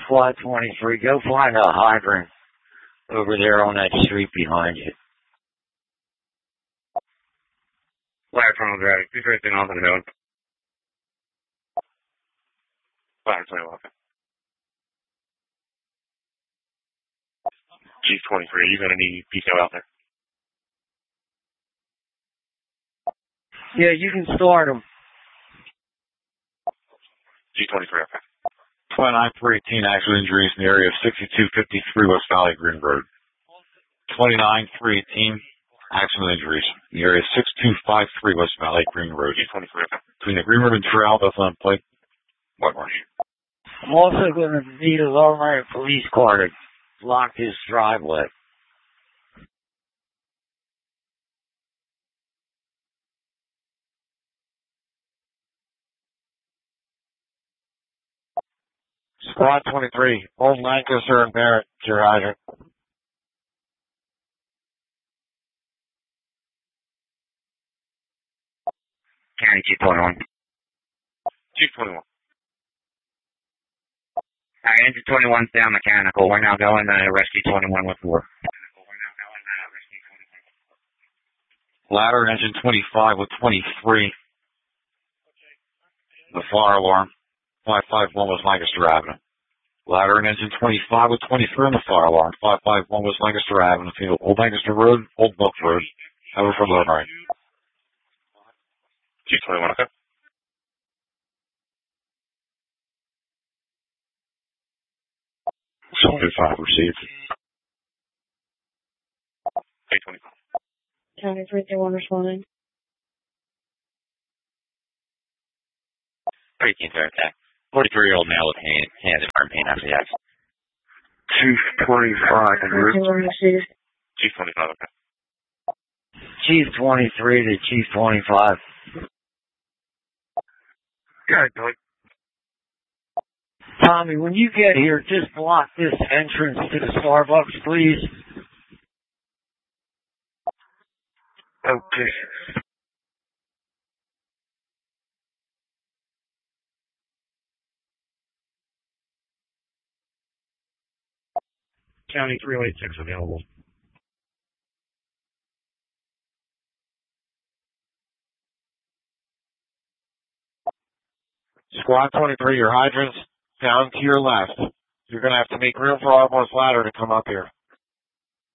Squad 23, go find a hydrant over there on that street behind you. Fire tunnel driving. Please raise the on the node. Fire tunnel, okay. Chief 23, are you going to need PCO out there? Yeah, you can start them. G23, okay. 29-318 actual injuries in the area of 6253 West Valley Green Road. 29-318 actual injuries in the area of 6253 West Valley Green Road. G23, okay. Between the Green Ribbon Trail, Bethlehem Pike, Whitemarsh. I'm also going to need a low-rank police car to block his driveway. Squad 23, Old Lancaster and Barrett, your hydrant. County G21. G21. Engine 21's down mechanical. We're now going to Rescue 21 with 4. Ladder engine 25 with 23. The fire alarm. 551 was Lancaster Avenue. Ladder and engine 25 with 23 on the fire alarm. 551 was Lancaster Avenue. Old Lancaster Road, Old Milk Road. Over for load right. G21, okay. 25 received. A25. County 331 responding. 13th attack. 43-year-old male with hands and arm pain after the accident. Chief 25 en route. Received. Chief 25, okay. Chief 23 to Chief 25. Got it, Billy. Tommy, when you get here, just block this entrance to the Starbucks, please. Okay. County 386 available. Squad 23, your hydrants down to your left. You're going to have to make room for Ardmore's ladder to come up here.